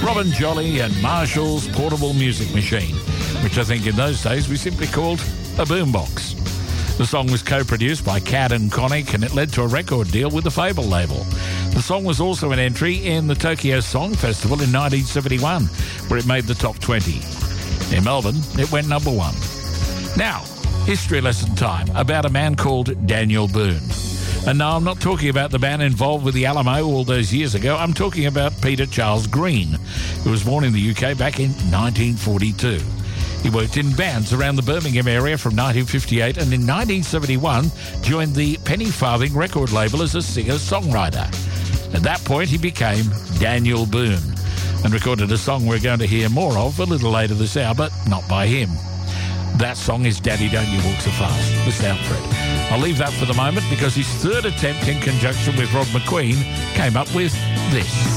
Robin Jolly and Marshall's portable music machine, which I think in those days we simply called a boombox. The song was co-produced by Cad and Connick, and it led to a record deal with the Fable label. The song was also an entry in the Tokyo Song Festival in 1971, where it made the top 20. In Melbourne, it went number 1. Now, history lesson time about a man called Daniel Boone. And no, I'm not talking about the man involved with the Alamo all those years ago. I'm talking about Peter Charles Green, who was born in the UK back in 1942. He worked in bands around the Birmingham area from 1958 and in 1971 joined the Penny Farthing record label as a singer-songwriter. At that point, he became Daniel Boone and recorded a song we're going to hear more of a little later this hour, but not by him. That song is Daddy Don't You Walk So Fast, Missed Out Fred. I'll leave that for the moment because his third attempt in conjunction with Rod McQueen came up with this.